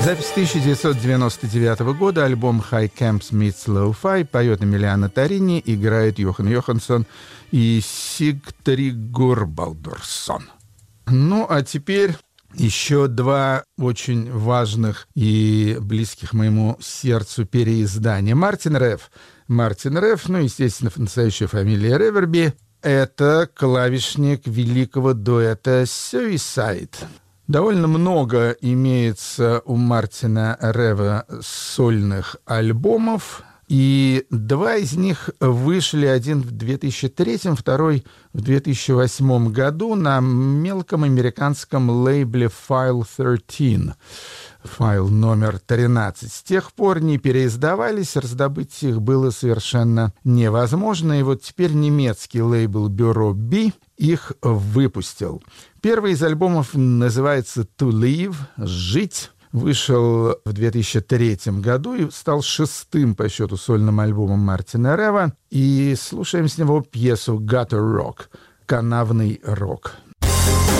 Запись 1999 года, альбом «High Camps Meets Lo-Fi», поет Эмилиана Торини, играет Йохан Йоханссон и Сигтригур Балдурсон. Ну, а теперь еще два очень важных и близких моему сердцу переиздания. Мартин Рев, ну, естественно, настоящая фамилия Реверби, это клавишник великого дуэта Suicide. Довольно много имеется у Мартина Рева сольных альбомов, и два из них вышли, один в 2003, второй в 2008 году на мелком американском лейбле File 13. Файл номер 13. С тех пор не переиздавались, раздобыть их было совершенно невозможно. И вот теперь немецкий лейбл Бюро B их выпустил. Первый из альбомов называется «To Live» — «Жить». Вышел в 2003 году и стал шестым по счету сольным альбомом Мартина Рева. И слушаем с него пьесу «Gutter Rock» — «Канавный рок».